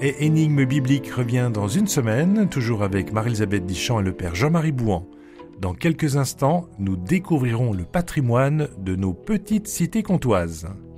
Et Énigme biblique revient dans une semaine, toujours avec Marie-Elisabeth Dichand et le père Jean-Marie Bouhan. Dans quelques instants, nous découvrirons le patrimoine de nos petites cités comtoises.